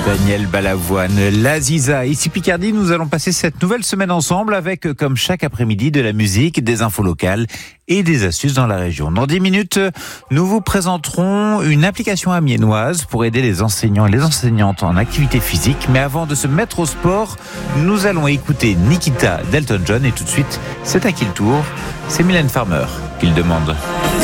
Daniel Balavoine, l'Aziza. Ici Picardie, nous allons passer cette nouvelle semaine ensemble avec, comme chaque après-midi, de la musique, des infos locales et des astuces dans la région. Dans 10 minutes, nous vous présenterons une application amiénoise pour aider les enseignants et les enseignantes en activité physique. Mais avant de se mettre au sport, nous allons écouter Nikita d'Elton John et tout de suite, c'est à qui le tour? C'est Mylène Farmer qui le demande.